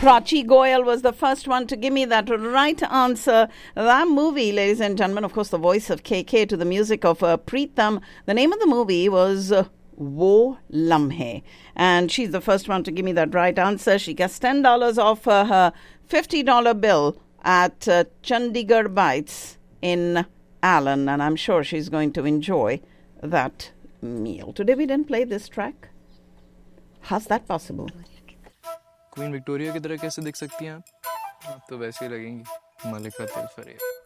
Prachi Goyal was the first one to give me that right answer. That movie, ladies and gentlemen, of course, the voice of KK to the music of Preetham. The name of the movie was Wo Lamhe. And she's the first one to give me that right answer. She gets $10 off her $50 bill at Chandigarh Bites in Allen. And I'm sure she's going to enjoy that meal. Today we didn't play this track. How's that possible? Queen Victoria की तरह कैसे दिख सकती हैं आप तो वैसे ही लगेंगी मलिका तिलफरिया